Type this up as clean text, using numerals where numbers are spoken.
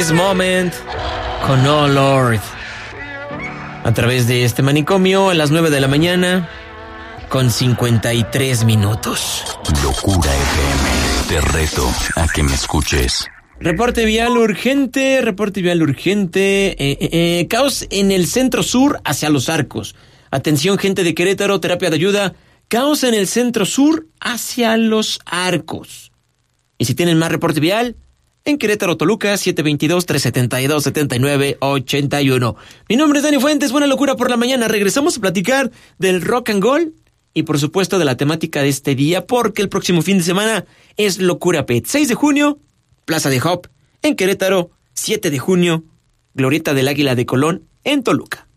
This Moment con Oh Lord. A través de este manicomio a las 9 de la mañana con 53 minutos. Locura FM. Te reto a que me escuches. Reporte vial urgente. Caos en el centro sur hacia Los Arcos. Atención, gente de Querétaro, terapia de ayuda. Caos en el centro sur hacia Los Arcos. Y si tienen más reporte vial, en Querétaro, Toluca, 722-372-7981. Mi nombre es Dani Fuentes, buena locura por la mañana. Regresamos a platicar del rock and roll y por supuesto de la temática de este día, porque el próximo fin de semana es Locura Pet. 6 de junio, Plaza de Hop en Querétaro. 7 de junio, Glorieta del Águila de Colón en Toluca.